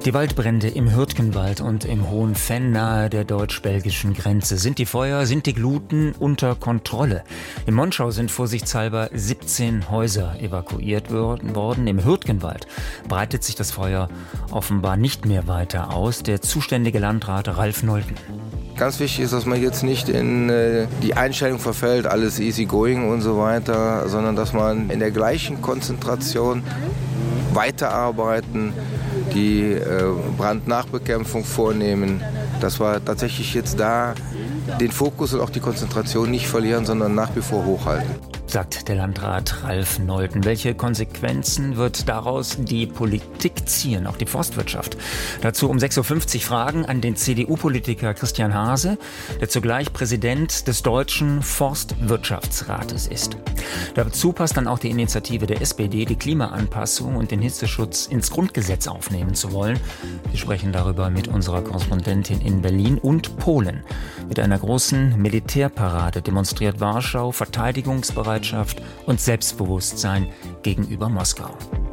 Die Waldbrände im Hürtgenwald und im Hohen Venn nahe der deutsch-belgischen Grenze. Sind die Feuer, sind die Gluten unter Kontrolle? In Monschau sind vorsichtshalber 17 Häuser evakuiert worden. Im Hürtgenwald breitet sich das Feuer offenbar nicht mehr weiter aus. Der zuständige Landrat Ralf Nolten. Ganz wichtig ist, dass man jetzt nicht in die Einstellung verfällt, alles easy going und so weiter, sondern dass man in der gleichen Konzentration weiterarbeiten, die Brandnachbekämpfung vornehmen, dass wir tatsächlich jetzt da den Fokus und auch die Konzentration nicht verlieren, sondern nach wie vor hochhalten. Sagt der Landrat Ralf Nolten. Welche Konsequenzen wird daraus die Politik ziehen, auch die Forstwirtschaft? Dazu um 6.50 Uhr Fragen an den CDU-Politiker Christian Hase, der zugleich Präsident des Deutschen Forstwirtschaftsrates ist. Dazu passt dann auch die Initiative der SPD, die Klimaanpassung und den Hitzeschutz ins Grundgesetz aufnehmen zu wollen. Wir sprechen darüber mit unserer Korrespondentin in Berlin und Polen. Mit einer großen Militärparade demonstriert Warschau Verteidigungsbereitschaft und Selbstbewusstsein gegenüber Moskau.